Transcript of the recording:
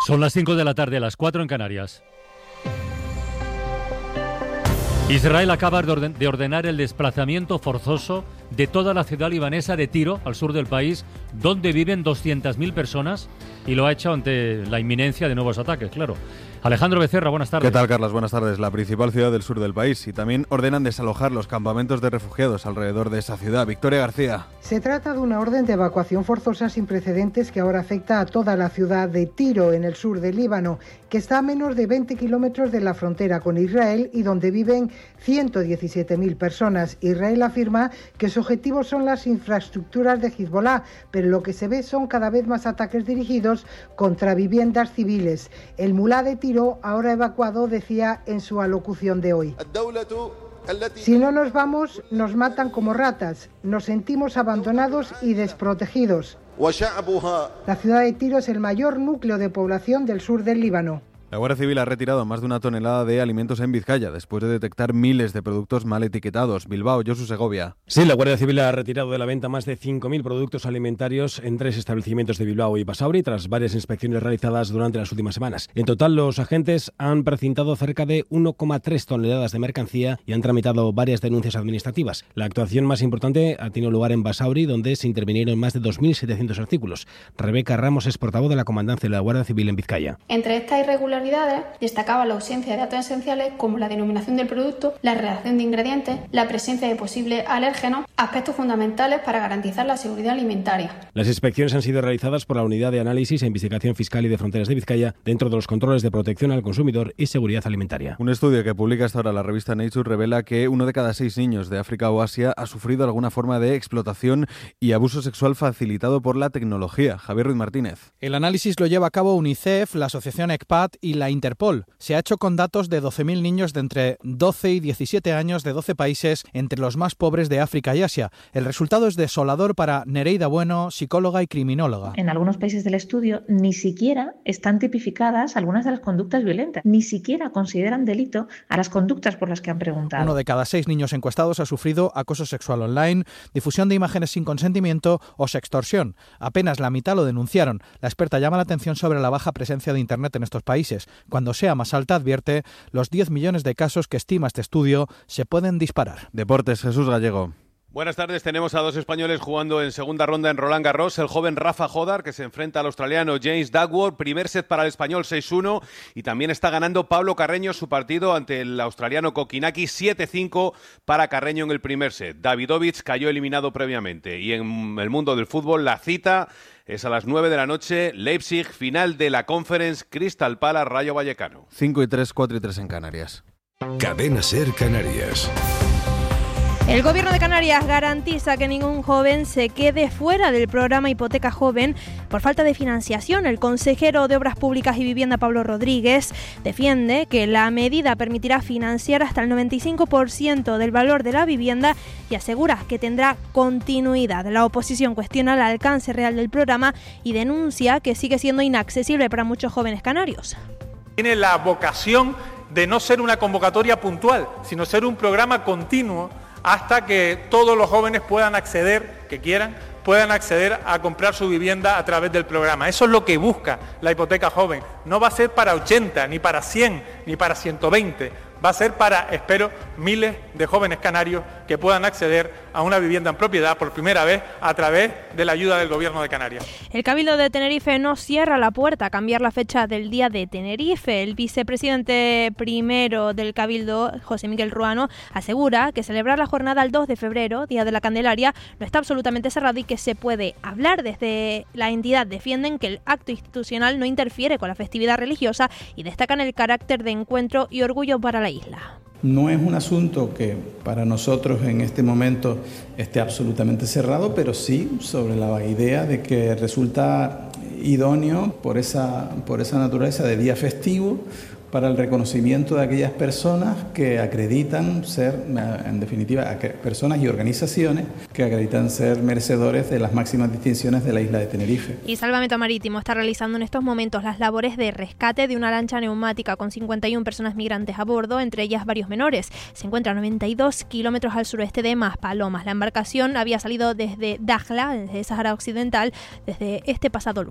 Son las 5 de la tarde, las 4 en Canarias. Israel acaba de ordenar el desplazamiento forzoso de toda la ciudad libanesa de Tiro, al sur del país, donde viven 200.000 personas, y lo ha hecho ante la inminencia de nuevos ataques, claro. Alejandro Becerra, buenas tardes. ¿Qué tal, Carlos? Buenas tardes. La principal ciudad del sur del país, y también ordenan desalojar los campamentos de refugiados alrededor de esa ciudad. Victoria García. Se trata de una orden de evacuación forzosa sin precedentes que ahora afecta a toda la ciudad de Tiro, en el sur del Líbano, que está a menos de 20 kilómetros de la frontera con Israel y donde viven 117.000 personas. Israel afirma que su objetivo son las infraestructuras de Hezbollah, pero lo que se ve son cada vez más ataques dirigidos contra viviendas civiles. El mulá de Tiro, ahora evacuado, decía en su alocución de hoy: si no nos vamos, nos matan como ratas, nos sentimos abandonados y desprotegidos. La ciudad de Tiro es el mayor núcleo de población del sur del Líbano. La Guardia Civil ha retirado más de 1 tonelada de alimentos en Vizcaya después de detectar miles de productos mal etiquetados. Bilbao, Josu Segovia. Sí, la Guardia Civil ha retirado de la venta más de 5.000 productos alimentarios en 3 establecimientos de Bilbao y Basauri tras varias inspecciones realizadas durante las últimas semanas. En total, los agentes han precintado cerca de 1,3 toneladas de mercancía y han tramitado varias denuncias administrativas. La actuación más importante ha tenido lugar en Basauri, donde se intervinieron más de 2.700 artículos. Rebeca Ramos es portavoz de la Comandancia de la Guardia Civil en Vizcaya. Entre estas irregularidades destacaba la ausencia de datos esenciales como la denominación del producto, la redacción de ingredientes, la presencia de posibles alérgenos, aspectos fundamentales para garantizar la seguridad alimentaria. Las inspecciones han sido realizadas por la Unidad de Análisis e Investigación Fiscal y de Fronteras de Vizcaya dentro de los controles de protección al consumidor y seguridad alimentaria. Un estudio que publica hasta ahora la revista Nature revela que 1 de cada 6 niños de África o Asia ha sufrido alguna forma de explotación y abuso sexual facilitado por la tecnología. Javier Ruiz Martínez. El análisis lo lleva a cabo UNICEF, la Asociación ECPAT y la Interpol. Se ha hecho con datos de 12.000 niños de entre 12 y 17 años de 12 países, entre los más pobres de África y Asia. El resultado es desolador para Nereida Bueno, psicóloga y criminóloga. En algunos países del estudio ni siquiera están tipificadas algunas de las conductas violentas, ni siquiera consideran delito a las conductas por las que han preguntado. 1 de cada 6 niños encuestados ha sufrido acoso sexual online, difusión de imágenes sin consentimiento o sextorsión. Apenas la mitad lo denunciaron. La experta llama la atención sobre la baja presencia de Internet en estos países. Cuando sea más alta, advierte, los 10 millones de casos que estima este estudio se pueden disparar. Deportes, Jesús Gallego. Buenas tardes, tenemos a 2 españoles jugando en segunda ronda en Roland Garros. El joven Rafa Jodar, que se enfrenta al australiano James Duckworth, primer set para el español 6-1, y también está ganando Pablo Carreño su partido ante el australiano Kokinaki 7-5 para Carreño en el primer set. Davidovich cayó eliminado previamente. Y en el mundo del fútbol, la cita es a las 9 de la noche, Leipzig, final de la Conference, Crystal Palace, Rayo Vallecano. 5-3, 4-3 en Canarias. Cadena SER Canarias. El Gobierno de Canarias garantiza que ningún joven se quede fuera del programa Hipoteca Joven por falta de financiación. El consejero de Obras Públicas y Vivienda, Pablo Rodríguez, defiende que la medida permitirá financiar hasta el 95% del valor de la vivienda y asegura que tendrá continuidad. La oposición cuestiona el alcance real del programa y denuncia que sigue siendo inaccesible para muchos jóvenes canarios. Tiene la vocación de no ser una convocatoria puntual, sino ser un programa continuo hasta que todos los jóvenes puedan acceder, que quieran, puedan acceder a comprar su vivienda a través del programa. Eso es lo que busca la hipoteca joven. No va a ser para 80, ni para 100, ni para 120. Va a ser para, espero, miles de jóvenes canarios que puedan acceder a una vivienda en propiedad por primera vez a través de la ayuda del Gobierno de Canarias. El Cabildo de Tenerife no cierra la puerta a cambiar la fecha del Día de Tenerife. El vicepresidente primero del Cabildo, José Miguel Ruano, asegura que celebrar la jornada el 2 de febrero, Día de la Candelaria, no está absolutamente cerrado y que se puede hablar. Desde la entidad defienden que el acto institucional no interfiere con la festividad religiosa y destacan el carácter de encuentro y orgullo para la isla. No es un asunto que para nosotros en este momento esté absolutamente cerrado, pero sí sobre la idea de que resulta idóneo por esa naturaleza de día festivo para el reconocimiento de aquellas personas que acreditan ser, en definitiva, personas y organizaciones que acreditan ser merecedores de las máximas distinciones de la isla de Tenerife. Y Salvamento Marítimo está realizando en estos momentos las labores de rescate de una lancha neumática con 51 personas migrantes a bordo, entre ellas varios menores. Se encuentra a 92 kilómetros al sureste de Maspalomas. La embarcación había salido desde Dakhla, desde Sáhara Occidental, desde este pasado lunes.